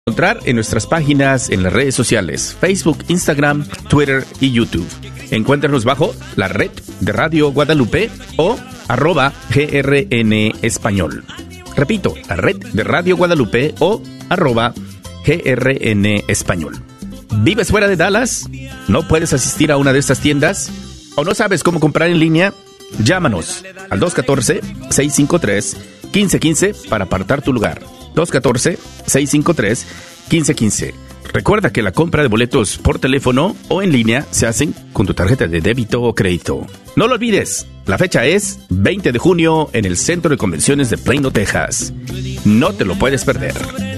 Encontrar en nuestras páginas en las redes sociales, Facebook, Instagram, Twitter y YouTube. Encuéntranos bajo la red de Radio Guadalupe o @GRN Español. Repito, la red de Radio Guadalupe o @GRN Español. ¿Vives fuera de Dallas? ¿No puedes asistir a una de estas tiendas? ¿O no sabes cómo comprar en línea? Llámanos al 214-653-1515 para apartar tu lugar. 214-653-1515. Recuerda que la compra de boletos por teléfono o en línea se hacen con tu tarjeta de débito o crédito. No lo olvides, la fecha es 20 de junio en el Centro de Convenciones de Plano, Texas. No te lo puedes perder.